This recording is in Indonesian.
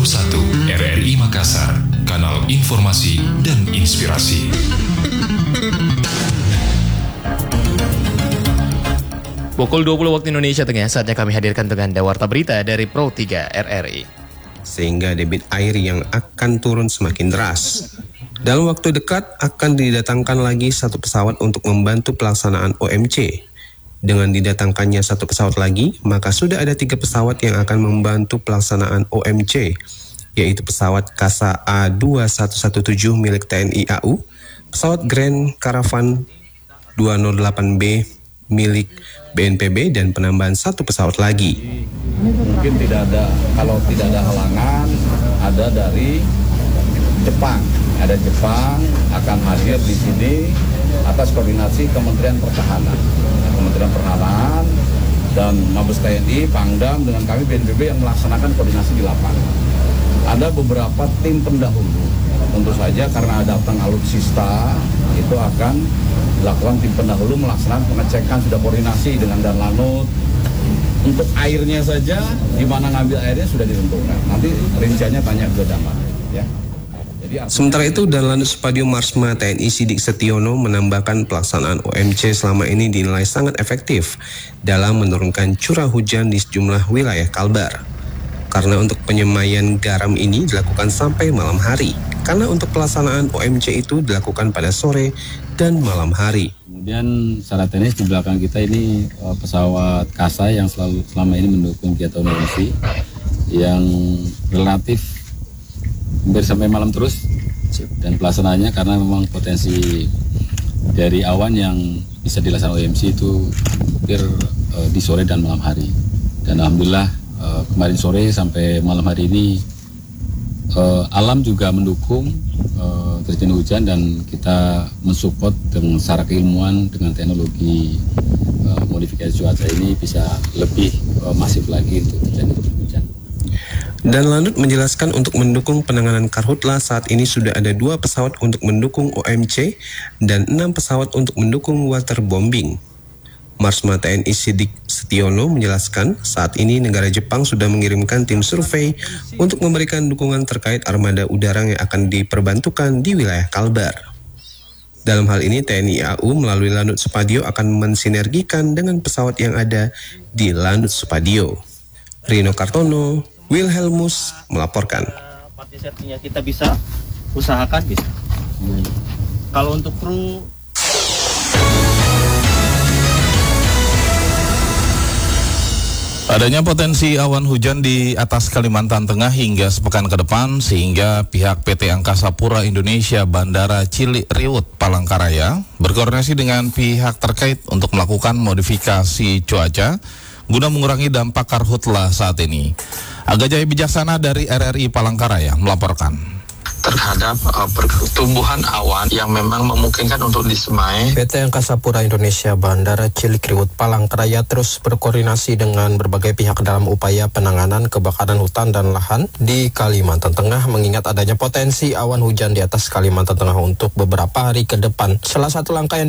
RRI Makassar, kanal informasi dan inspirasi. Pukul 20 waktu Indonesia Tengah, saatnya kami hadirkan dengan Warta Berita dari Pro 3 RRI. Sehingga debit air yang akan turun semakin deras. Dalam waktu dekat akan didatangkan lagi satu pesawat untuk membantu pelaksanaan OMC. Dengan didatangkannya satu pesawat lagi, maka sudah ada 3 pesawat yang akan membantu pelaksanaan OMC, yaitu pesawat Kasa A2117 milik TNI AU, pesawat Grand Caravan 208B milik BNPB, dan penambahan satu pesawat lagi. Mungkin tidak ada, kalau tidak ada halangan, ada dari Jepang. Ada Jepang akan hadir di sini atas koordinasi Kementerian Pertahanan dan Mabes TNI, Pangdam dengan kami BNPB yang melaksanakan koordinasi di lapangan. Ada beberapa tim pendahulu, tentu saja karena datang alutsista itu akan dilakukan tim pendahulu melaksanakan pengecekan, sudah koordinasi dengan Danlanut. Untuk airnya saja, di mana ngambil airnya sudah ditentukan. Nanti rinciannya tanya ke Danlanut, ya. Sementara itu, Danlanut Supadio Marsma TNI Sidik Setiono menambahkan pelaksanaan OMC selama ini dinilai sangat efektif dalam menurunkan curah hujan di sejumlah wilayah Kalbar. Karena untuk penyemaian garam ini dilakukan sampai malam hari. Karena untuk pelaksanaan OMC itu dilakukan pada sore dan malam hari. Kemudian secara teknis di belakang kita ini pesawat Kasa yang selama ini mendukung kegiatan OMC yang relatif hampir sampai malam terus, dan pelaksanaannya karena memang potensi dari awan yang bisa dilaksanakan OMC itu hampir di sore dan malam hari. Dan alhamdulillah kemarin sore sampai malam hari ini alam juga mendukung terjadi hujan, dan kita mensupport dengan secara keilmuan dengan teknologi modifikasi cuaca ini bisa lebih masif lagi untuk terjadi hujan. Danlanut menjelaskan untuk mendukung penanganan karhutlah saat ini sudah ada 2 pesawat untuk mendukung OMC dan 6 pesawat untuk mendukung waterbombing. Marsma TNI Sidik Setiono menjelaskan saat ini negara Jepang sudah mengirimkan tim survei untuk memberikan dukungan terkait armada udara yang akan diperbantukan di wilayah Kalbar. Dalam hal ini TNI AU melalui Lanut Supadio akan mensinergikan dengan pesawat yang ada di Lanut Supadio. Rino Kartono, Wilhelmus melaporkan. Party safety-nya kita bisa usahakan bisa. Kalau untuk kru, adanya potensi awan hujan di atas Kalimantan Tengah hingga sepekan ke depan, sehingga pihak PT Angkasa Pura Indonesia Bandara Cilikriwut Palangkaraya berkoordinasi dengan pihak terkait untuk melakukan modifikasi cuaca guna mengurangi dampak karhutlah saat ini. Aga Jaya Bijaksana dari RRI Palangkaraya melaporkan. Terhadap pertumbuhan awan yang memang memungkinkan untuk disemai. PT Angkasa Pura Indonesia Bandara Cilikriwut Palangkaraya terus berkoordinasi dengan berbagai pihak dalam upaya penanganan kebakaran hutan dan lahan di Kalimantan Tengah, mengingat adanya potensi awan hujan di atas Kalimantan Tengah untuk beberapa hari ke depan. Salah satu langkah yang